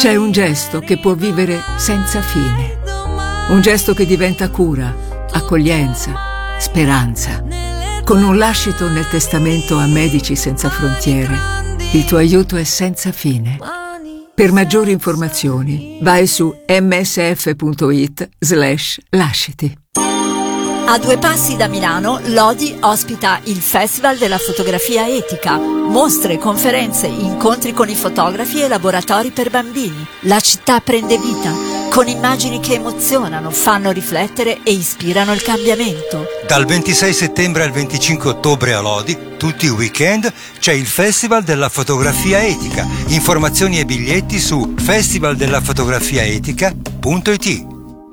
C'è un gesto che può vivere senza fine. Un gesto che diventa cura, accoglienza, speranza. Con un lascito nel testamento a Medici Senza Frontiere, il tuo aiuto è senza fine. Per maggiori informazioni, vai su msf.it/lasciti. A 2 passi da Milano, Lodi ospita il Festival della Fotografia Etica. Mostre, conferenze, incontri con i fotografi e laboratori per bambini. La città prende vita, con immagini che emozionano, fanno riflettere e ispirano il cambiamento. Dal 26 settembre al 25 ottobre a Lodi, tutti i weekend, c'è il Festival della Fotografia Etica. Informazioni e biglietti su festivaldellafotografiaetica.it.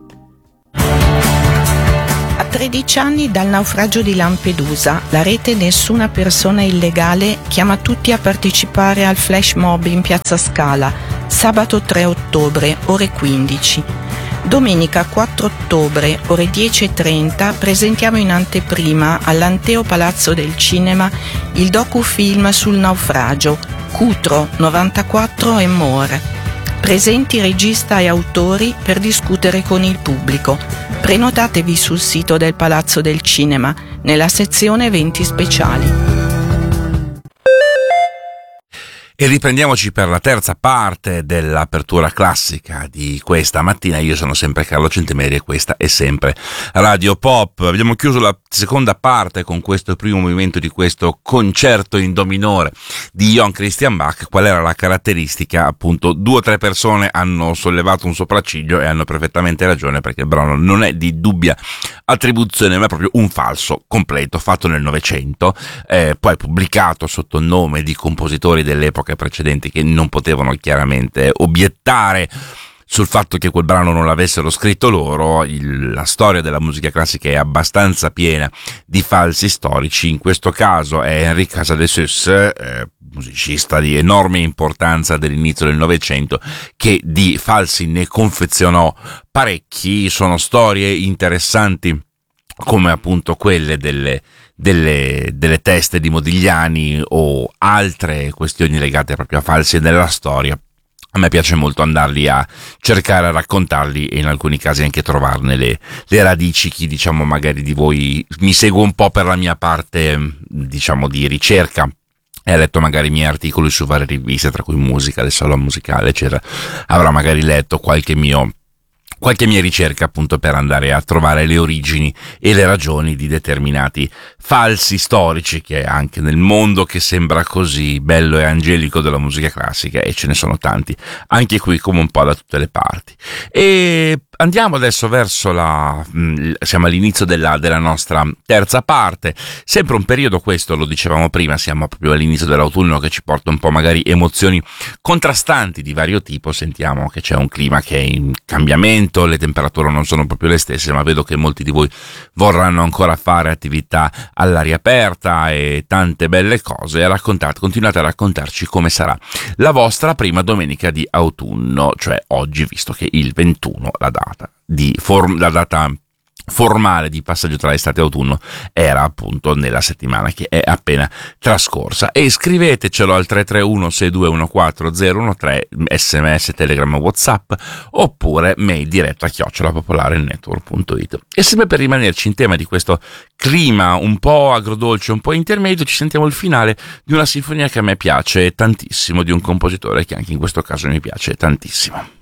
A 13 anni dal naufragio di Lampedusa, la rete Nessuna Persona Illegale chiama tutti a partecipare al flash mob in Piazza Scala, sabato 3 ottobre, ore 15. Domenica 4 ottobre, ore 10:30, presentiamo in anteprima all'Anteo Palazzo del Cinema il docufilm sul naufragio, Cutro 94 e More. Presenti regista e autori per discutere con il pubblico. Prenotatevi sul sito del Palazzo del Cinema, nella sezione eventi speciali. E riprendiamoci per la terza parte dell'apertura classica di questa mattina. Io sono sempre Carlo Centemeri e questa è sempre Radio Pop. Abbiamo chiuso la seconda parte con questo primo movimento di questo concerto in do minore di Johann Christian Bach. Qual era la caratteristica? Appunto, 2 o 3 persone hanno sollevato un sopracciglio e hanno perfettamente ragione, perché il brano non è di dubbia attribuzione, ma è proprio un falso completo, fatto nel Novecento, poi pubblicato sotto il nome di compositori dell'epoca precedenti che non potevano chiaramente obiettare sul fatto che quel brano non l'avessero scritto loro. La storia della musica classica è abbastanza piena di falsi storici. In questo caso è Henri Casadesus, musicista di enorme importanza dell'inizio del Novecento, che di falsi ne confezionò parecchi. Sono storie interessanti come appunto quelle delle teste di Modigliani o altre questioni legate proprio a falsi della storia. A me piace molto andarli a cercare, a raccontarli e in alcuni casi anche trovarne le radici. Chi, diciamo, magari di voi mi segue un po' per la mia parte, diciamo, di ricerca e ha letto magari i miei articoli su varie riviste, tra cui Musica, del Salone Musicale, eccetera, avrà magari letto qualche mia ricerca appunto per andare a trovare le origini e le ragioni di determinati falsi storici che anche nel mondo che sembra così bello e angelico della musica classica, e ce ne sono tanti, anche qui come un po' da tutte le parti. E andiamo adesso verso siamo all'inizio della nostra terza parte, sempre un periodo, questo lo dicevamo prima, siamo proprio all'inizio dell'autunno, che ci porta un po' magari emozioni contrastanti di vario tipo. Sentiamo che c'è un clima che è in cambiamento, le temperature non sono proprio le stesse, ma vedo che molti di voi vorranno ancora fare attività all'aria aperta e tante belle cose. Continuate a raccontarci come sarà la vostra prima domenica di autunno, cioè oggi, visto che il 21, la data formale di passaggio tra estate e autunno era appunto nella settimana che è appena trascorsa. E scrivetecelo al 331-6214013, sms, telegram, whatsapp, oppure mail diretta @popolarenetwork.it. E sempre per rimanerci in tema di questo clima un po' agrodolce, un po' intermedio, ci sentiamo il finale di una sinfonia che a me piace tantissimo, di un compositore che anche in questo caso mi piace tantissimo.